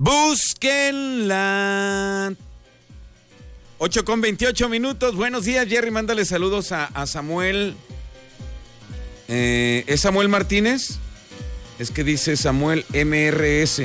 Búsquenla. 8:28. Buenos días, Jerry. Mándale saludos a Samuel. ¿Es Samuel Martínez? Es que dice Samuel MRZ,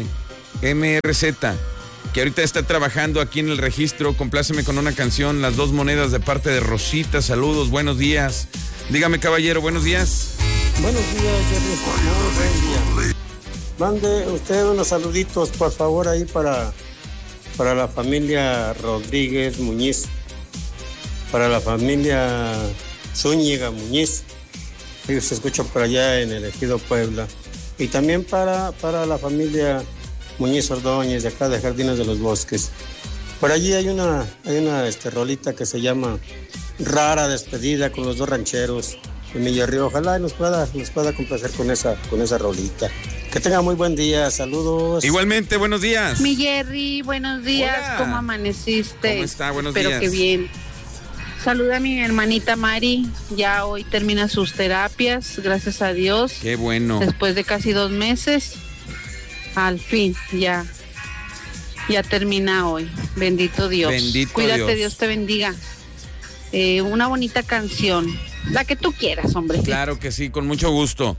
que ahorita está trabajando aquí en el registro. Compláceme con una canción, Las Dos Monedas, de parte de Rosita. Saludos, buenos días. Dígame, caballero, buenos días. Buenos días, Jerry. Buen día. Mande usted unos saluditos, por favor, ahí para la familia Rodríguez Muñiz, para la familia Zúñiga Muñiz, que se escucha por allá en el Ejido Puebla, y también para la familia Muñiz Ordóñez, de acá de Jardines de los Bosques. Por allí hay una rolita que se llama Rara Despedida, con los dos rancheros de Millarrío. Ojalá nos pueda complacer con esa rolita. Que tenga muy buen día, saludos. Igualmente, buenos días. Mi Jerry, buenos días. Hola. ¿Cómo amaneciste? ¿Cómo está? Buenos días. días. Espero que bien. Saluda a mi hermanita Mari, ya hoy termina sus terapias, gracias a Dios. Qué bueno. Después de casi 2 meses, al fin, ya termina hoy. Bendito Dios. Bendito Cuídate, Dios. Dios te bendiga. Una bonita canción, la que tú quieras, hombre. Claro que sí, con mucho gusto.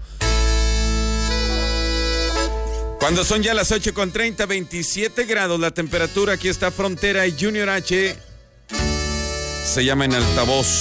Cuando son ya las 8:30, 27 grados la temperatura, aquí está Frontera y Junior H. Se llama En Altavoz.